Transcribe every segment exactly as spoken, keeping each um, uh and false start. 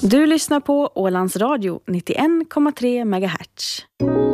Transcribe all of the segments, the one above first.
Du lyssnar på Ålands Radio nittioen komma tre megahertz.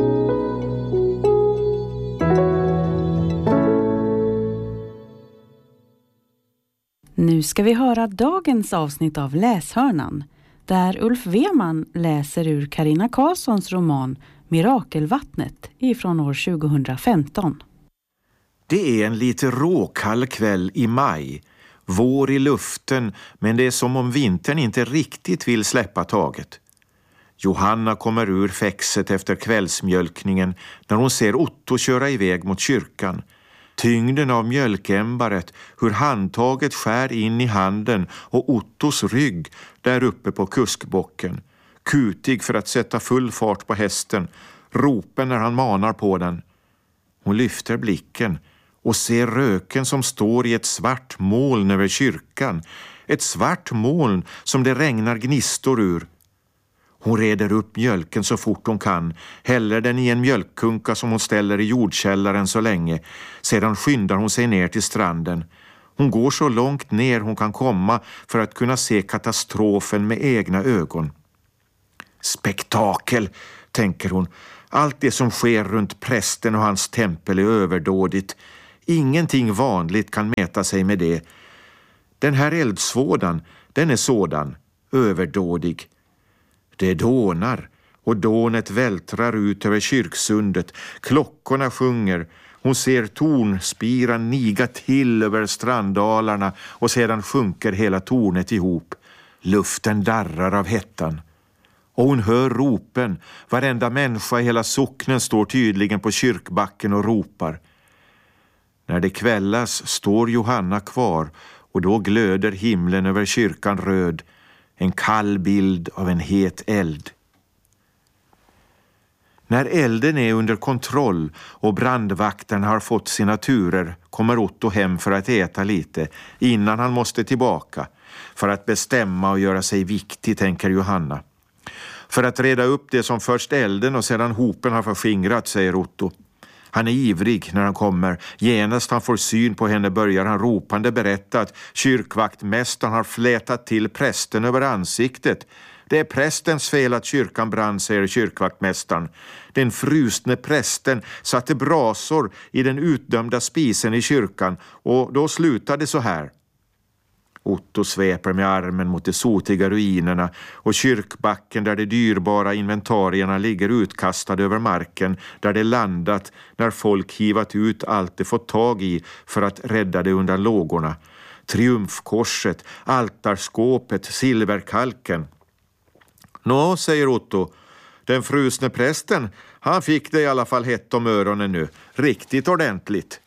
Nu ska vi höra dagens avsnitt av Läshörnan, där Ulf Weman läser ur Carina Karlssons roman Mirakelvattnet ifrån år tjugohundrafemton. Det är en lite råkall kväll i maj. Vår i luften, men det är som om vintern inte riktigt vill släppa taget. Johanna kommer ur fäxet efter kvällsmjölkningen när hon ser Otto köra iväg mot kyrkan. Tyngden av mjölkämbaret, hur handtaget skär in i handen och Ottos rygg där uppe på kuskbocken. Kutig för att sätta full fart på hästen, ropen när han manar på den. Hon lyfter blicken och ser röken som står i ett svart moln över kyrkan. Ett svart moln som det regnar gnistor ur. Hon reder upp mjölken så fort hon kan, häller den i en mjölkkunka som hon ställer i jordkällaren så länge. Sedan skyndar hon sig ner till stranden. Hon går så långt ner hon kan komma för att kunna se katastrofen med egna ögon. Spektakel, tänker hon. Allt det som sker runt prästen och hans tempel är överdådigt. Ingenting vanligt kan mäta sig med det. Den här eldsvådan, den är sådan, överdådig. Det dånar och dånet vältrar ut över kyrksundet. Klockorna sjunger. Hon ser tornspiran niga till över stranddalarna och sedan sjunker hela tornet ihop. Luften darrar av hettan. Och hon hör ropen. Varenda människa i hela socknen står tydligen på kyrkbacken och ropar. När det kvällas står Johanna kvar och då glöder himlen över kyrkan röd. En kall bild av en het eld. När elden är under kontroll och brandvakten har fått sina turer kommer Otto hem för att äta lite innan han måste tillbaka. För att bestämma och göra sig viktig, tänker Johanna. För att reda upp det som först elden och sedan hopen har förskingrat, säger Otto. Han är ivrig när han kommer. Genast han får syn på henne börjar han ropande berätta att kyrkvaktmästaren har flätat till prästen över ansiktet. Det är prästens fel att kyrkan brann, säger kyrkvaktmästaren. Den frusne prästen satte brasor i den utdömda spisen i kyrkan och då slutade så här. Otto sveper med armen mot de sotiga ruinerna och kyrkbacken där de dyrbara inventarierna ligger utkastade över marken där det landat när folk hivat ut allt de fått tag i för att rädda det undan lågorna. Triumfkorset, altarskåpet, silverkalken. Nå, säger Otto, den frusne prästen, han fick det i alla fall hett om öronen nu, riktigt ordentligt.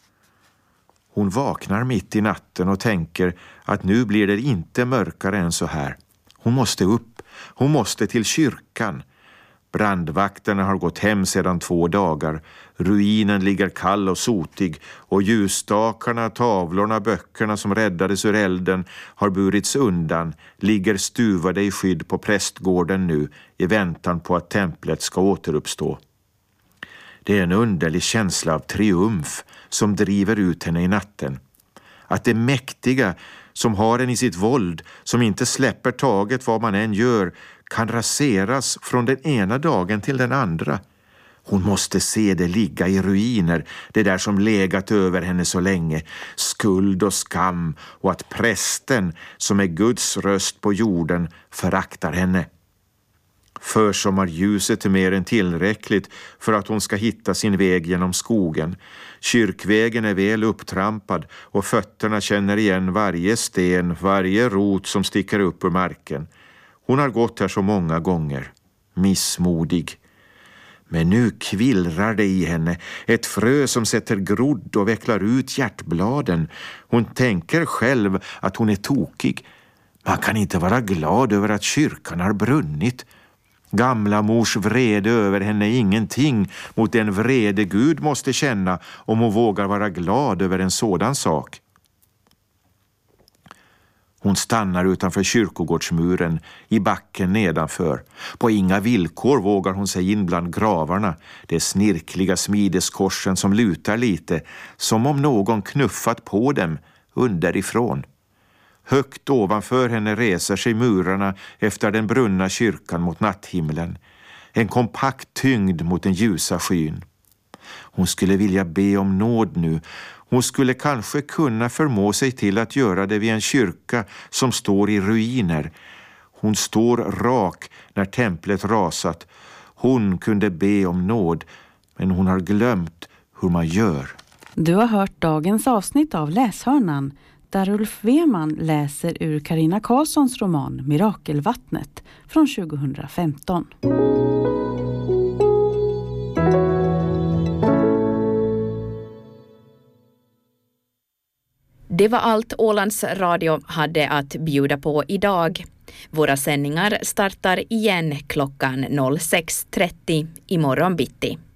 Hon vaknar mitt i natten och tänker att nu blir det inte mörkare än så här. Hon måste upp. Hon måste till kyrkan. Brandvakterna har gått hem sedan två dagar. Ruinen ligger kall och sotig och ljusstakarna, tavlorna, böckerna som räddades ur elden har burits undan, ligger stuvade i skydd på prästgården nu i väntan på att templet ska återuppstå. Det är en underlig känsla av triumf som driver ut henne i natten. Att det mäktiga som har en i sitt våld, som inte släpper taget vad man än gör, kan raseras från den ena dagen till den andra. Hon måste se det ligga i ruiner, det där som legat över henne så länge. Skuld och skam och att prästen, som är Guds röst på jorden, föraktar henne. Försommarljuset är mer än tillräckligt för att hon ska hitta sin väg genom skogen. Kyrkvägen är väl upptrampad och fötterna känner igen varje sten, varje rot som sticker upp ur marken. Hon har gått här så många gånger, missmodig. Men nu kvillrar det i henne, ett frö som sätter grodd och vecklar ut hjärtbladen. Hon tänker själv att hon är tokig. Man kan inte vara glad över att kyrkan har brunnit. Gamla mors vrede över henne är ingenting mot den vrede Gud måste känna om hon vågar vara glad över en sådan sak. Hon stannar utanför kyrkogårdsmuren i backen nedanför. På inga villkor vågar hon sig in bland gravarna, de snirkliga smideskorsen som lutar lite, som om någon knuffat på dem underifrån. Högt ovanför henne reser sig murarna efter den brunna kyrkan mot natthimlen. En kompakt tyngd mot den ljusa skyn. Hon skulle vilja be om nåd nu. Hon skulle kanske kunna förmå sig till att göra det vid en kyrka som står i ruiner. Hon står rak när templet rasat. Hon kunde be om nåd, men hon har glömt hur man gör. Du har hört dagens avsnitt av Läshörnan, där Ulf Weman läser ur Carina Karlssons roman Mirakelvattnet från tjugohundrafemton. Det var allt Ålands Radio hade att bjuda på idag. Våra sändningar startar igen klockan sex trettio imorgon bitti.